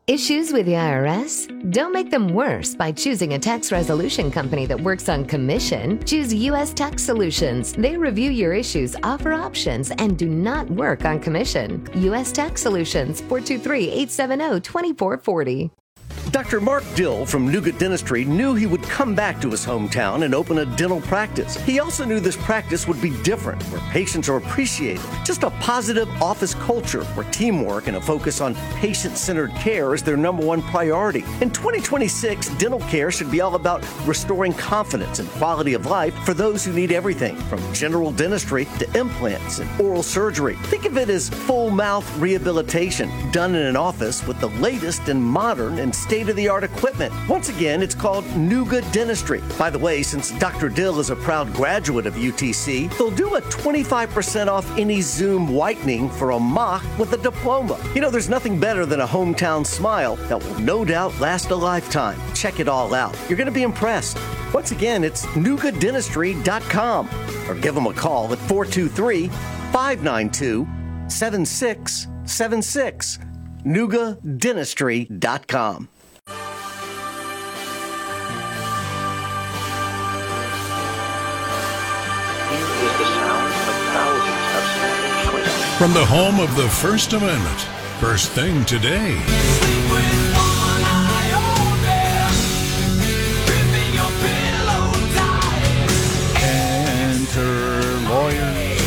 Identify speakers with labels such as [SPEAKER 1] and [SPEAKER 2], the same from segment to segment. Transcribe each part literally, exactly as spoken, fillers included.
[SPEAKER 1] Issues with the I R S? Don't make them worse by choosing a tax resolution company that works on commission. Choose U S Tax Solutions. They review your issues, offer options, and do not work on commission. U S Tax Solutions, four two three, eight seven zero, two four four zero.
[SPEAKER 2] Doctor Mark Dill from Nougat Dentistry knew he would come back to his hometown and open a dental practice. He also knew this practice would be different, where patients are appreciated. Just a positive office culture where teamwork and a focus on patient-centered care is their number one priority. In twenty twenty-six, dental care should be all about restoring confidence and quality of life for those who need everything, from general dentistry to implants and oral surgery. Think of it as full mouth rehabilitation done in an office with the latest and modern and state-of-the-art equipment. Once again, it's called Nougat Dentistry. By the way, since Doctor Dill is a proud graduate of U T C, they'll do a twenty-five percent off any Zoom whitening for a mock with a diploma. You know, there's nothing better than a hometown smile that will no doubt last a lifetime. Check it all out. You're going to be impressed. Once again, it's nougat dentistry dot com or give them a call at four two three, five nine two, seven six seven six. nougat dentistry dot com.
[SPEAKER 3] From the home of the First Amendment, First Thing Today.
[SPEAKER 4] Enter lawyers.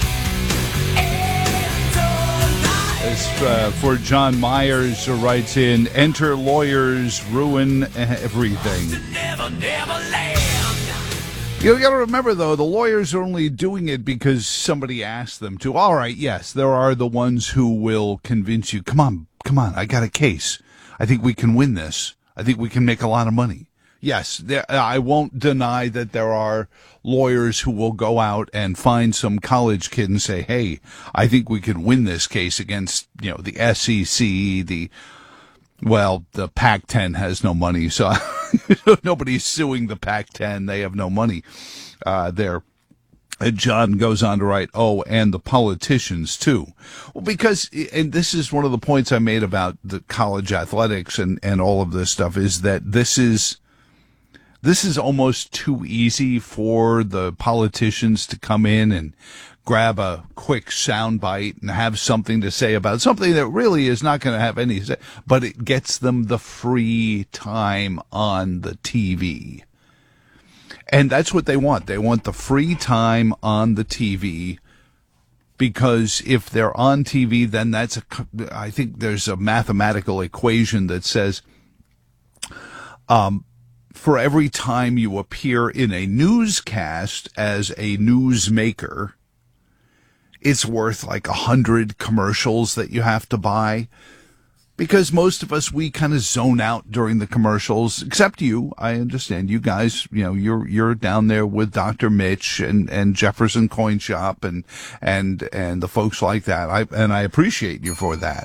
[SPEAKER 4] As uh, for John Myers, who writes in, enter lawyers, ruin everything. Never, never land. You got to remember, though, the lawyers are only doing it because somebody asked them to. All right, yes, there are the ones who will convince you, come on, come on, I got a case. I think we can win this. I think we can make a lot of money. Yes, there, I won't deny that there are lawyers who will go out and find some college kid and say, hey, I think we can win this case against, you know, the S E C, the, well, the Pac ten has no money, so nobody's suing the Pac ten. They have no money uh, there. And John goes on to write, oh, and the politicians, too. Well, because, and this is one of the points I made about the college athletics and, and all of this stuff, is that this is, this is almost too easy for the politicians to come in and grab a quick soundbite and have something to say about something that really is not going to have any say, but it gets them the free time on the T V. And that's what they want. They want the free time on the T V, because if they're on T V, then that's a, I think there's a mathematical equation that says, um, for every time you appear in a newscast as a newsmaker, it's worth like a hundred commercials that you have to buy, because most of us, we kind of zone out during the commercials, except you. I understand you guys, you know, you're, you're down there with Doctor Mitch and, and Jefferson Coin Shop and, and, and the folks like that. I, and I appreciate you for that.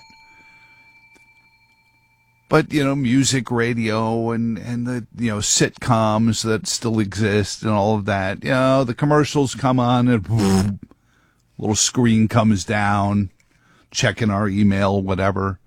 [SPEAKER 4] But, you know, music, radio, and, and the, you know, sitcoms that still exist and all of that, you know, the commercials come on and boom, little screen comes down, checking our email, whatever.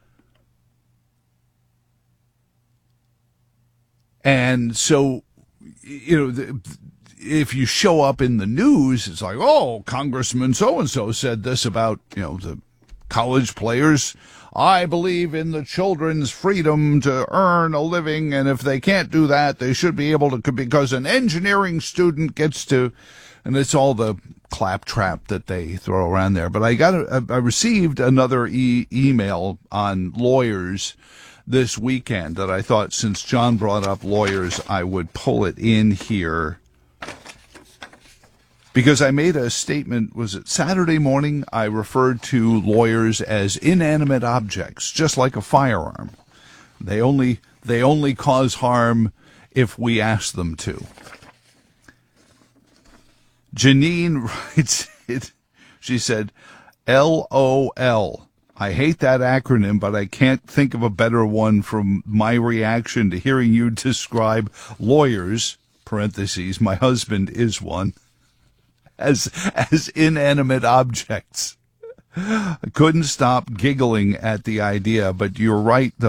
[SPEAKER 4] And so, you know, the, if you show up in the news, it's like, oh, Congressman so-and-so said this about, you know, the college players. I believe in the children's freedom to earn a living, and if they can't do that, they should be able to, because an engineering student gets to, and it's all the claptrap that they throw around there. But I got, a, I received another e- email on lawyers this weekend that I thought, since John brought up lawyers, I would pull it in here. Because I made a statement, was it Saturday morning? I referred to lawyers as inanimate objects, just like a firearm. They only, they only cause harm if we ask them to. Janine writes it. She said, L O L. I hate that acronym, but I can't think of a better one from my reaction to hearing you describe lawyers, parentheses, my husband is one, as as inanimate objects. I couldn't stop giggling at the idea, but you're right.